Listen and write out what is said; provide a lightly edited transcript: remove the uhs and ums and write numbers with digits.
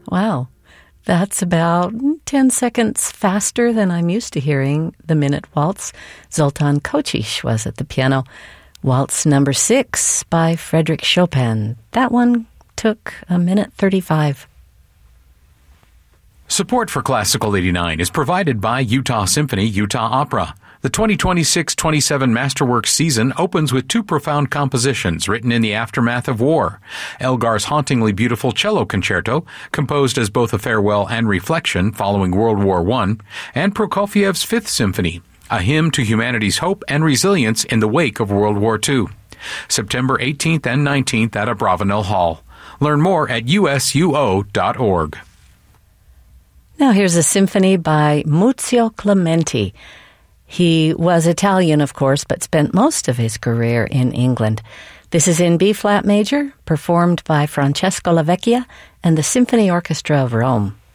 Wow. That's about 10 seconds faster than I'm used to hearing the Minute Waltz. Zoltan Kocsis was at the piano. Waltz number 6 by Frédéric Chopin. That one took 1:35. Support for Classical 89 is provided by Utah Symphony Utah Opera. The 2026-27 Masterworks season opens with 2 profound compositions written in the aftermath of war. Elgar's hauntingly beautiful cello concerto, composed as both a farewell and reflection following World War I, and Prokofiev's Fifth Symphony, a hymn to humanity's hope and resilience in the wake of World War II. September 18th and 19th at Abravanel Hall. Learn more at usuo.org. Now here's a symphony by Muzio Clementi. He was Italian, of course, but spent most of his career in England. This is in B-flat major, performed by Francesco Lavecchia and the Symphony Orchestra of Rome.